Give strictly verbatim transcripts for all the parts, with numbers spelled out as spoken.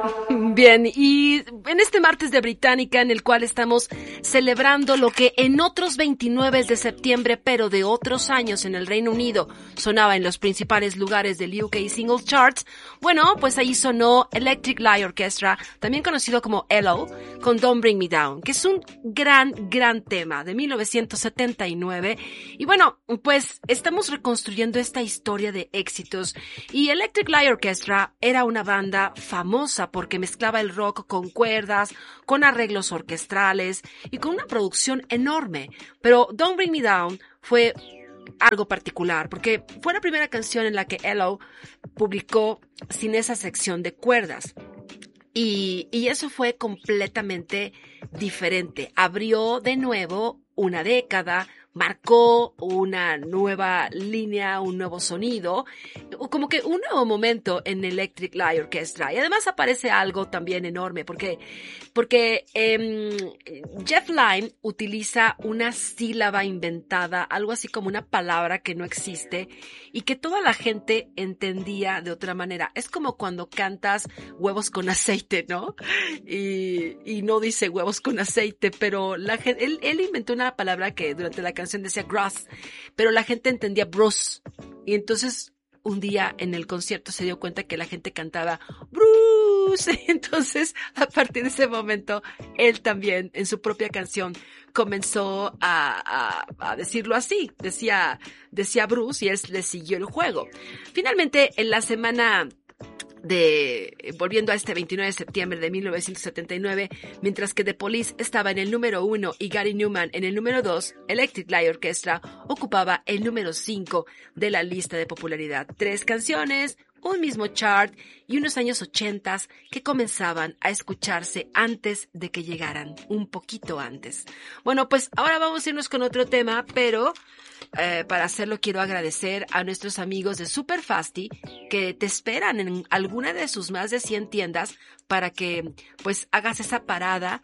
Bien, y en este martes de Británica, en el cual estamos celebrando lo que en otros veintinueve de septiembre, pero de otros años en el Reino Unido, sonaba en los principales lugares del U K Singles Charts, bueno, pues ahí sonó Electric Light Orchestra, también conocido como E L O, con Don't Bring Me Down, que es un gran, gran tema de mil novecientos setenta y nueve. Y bueno, pues estamos reconstruyendo esta historia de éxitos. Y Electric Light Orchestra era una banda famosa porque mezclaba el rock con cuerdas, con arreglos orquestrales y con una producción enorme. Pero Don't Bring Me Down fue algo particular porque fue la primera canción en la que E L O publicó sin esa sección de cuerdas. Y, y eso fue completamente diferente. Abrió de nuevo una década, marcó una nueva línea, un nuevo sonido, como que un nuevo momento en Electric Light Orchestra. Y además aparece algo también enorme, porque, porque eh, Jeff Lynne utiliza una sílaba inventada, algo así como una palabra que no existe, y que toda la gente entendía de otra manera. Es como cuando cantas huevos con aceite, ¿no? Y, y no dice huevos con aceite, pero la gente, él, él inventó una palabra que durante la canción decía gross, pero la gente entendía Bruce. Y entonces un día en el concierto se dio cuenta que la gente cantaba Bruce. Entonces, a partir de ese momento, él también en su propia canción comenzó a, a, a decirlo así. Decía, decía Bruce y él le siguió el juego. Finalmente, en la semana de, volviendo a este veintinueve de septiembre de mil novecientos setenta y nueve, mientras que The Police estaba en el número uno y Gary Newman en el número dos, Electric Light Orchestra ocupaba el número cinco de la lista de popularidad. Tres canciones, un mismo chart y unos años ochentas que comenzaban a escucharse antes de que llegaran, un poquito antes. Bueno, pues ahora vamos a irnos con otro tema, pero eh, para hacerlo quiero agradecer a nuestros amigos de Super Fasti que te esperan en alguna de sus más de cien tiendas para que pues hagas esa parada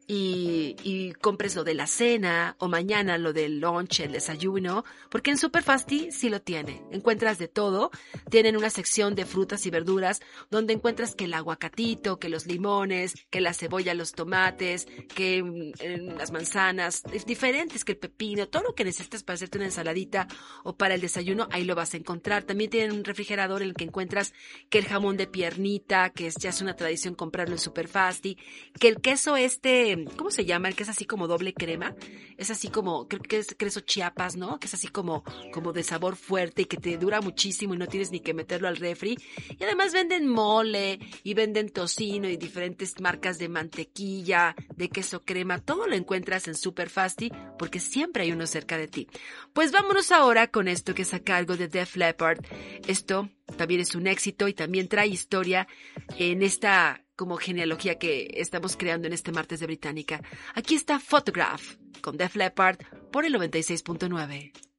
y, y compres lo de la cena o mañana lo del lunch, el desayuno, porque en Super Fasti sí lo tiene. Encuentras de todo. Tienen una sección de frutas y verduras donde encuentras que el aguacatito, que los limones, que la cebolla, los tomates, que eh, las manzanas, diferentes, que el pepino, todo lo que necesitas para hacerte una ensaladita o para el desayuno, ahí lo vas a encontrar. También tienen un refrigerador en el que encuentras que el jamón de piernita, que es, ya es una tradición comprarlo en Super Fasti, que el queso este, ¿cómo se llama? El que es así como doble crema, es así como, creo que es queso Chiapas, ¿no? Que es así como, como de sabor fuerte y que te dura muchísimo y no tienes ni que meterlo al refri. Y además venden mole y venden tocino y diferentes marcas de mantequilla, de queso crema, todo lo encuentras en Super Fasti porque siempre hay uno cerca de ti. Pues vámonos ahora con esto que es a cargo de Def Leppard. Esto también es un éxito y también trae historia en esta como genealogía que estamos creando en este martes de Británica. Aquí está Photograph con Def Leppard por el noventa y seis punto nueve.